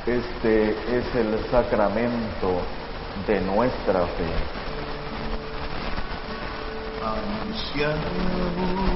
Este es el sacramento de nuestra fe. Anunciamos